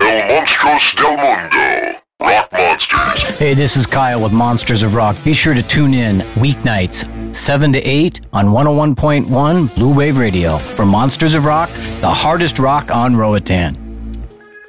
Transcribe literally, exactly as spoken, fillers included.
El Monstruos del Mundo. Rock Monsters. Hey, this is Kyle with Monsters of Rock. Be sure to tune in weeknights, seven to eight on one oh one point one Blue Wave Radio for Monsters of Rock, the hardest rock on Roatan.